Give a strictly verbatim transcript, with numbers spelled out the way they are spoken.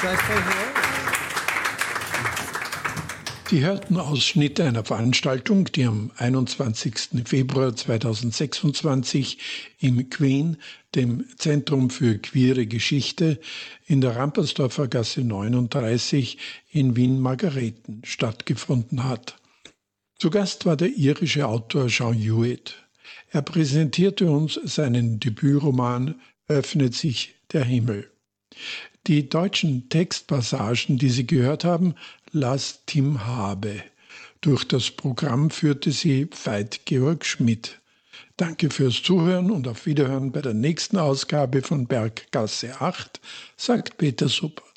Sie hörten Ausschnitte einer Veranstaltung, die am einundzwanzigsten Februar zweitausendsechsundzwanzig im Queen, dem Zentrum für queere Geschichte, in der Rampersdorfer Gasse neununddreißig in Wien-Margareten stattgefunden hat. Zu Gast war der irische Autor Jean Hewitt. Er präsentierte uns seinen Debütroman »Öffnet sich der Himmel«. Die deutschen Textpassagen, die Sie gehört haben, las Tim Habe. Durch das Programm führte sie Veit Georg Schmidt. Danke fürs Zuhören und auf Wiederhören bei der nächsten Ausgabe von Berggasse acht, sagt Peter Supp.